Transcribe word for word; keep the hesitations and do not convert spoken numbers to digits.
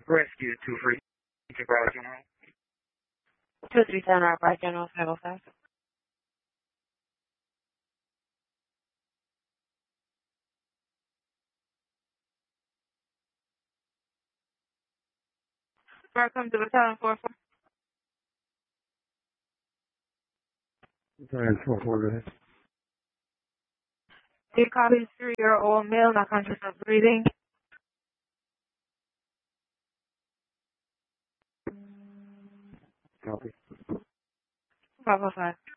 Rescue two three Bravo General. two three seven Bravo General five oh five. Welcome to Battalion four four. Battalion four four, go ahead. Do you copy three-year-old male, not conscious of breathing? Copy. five oh five.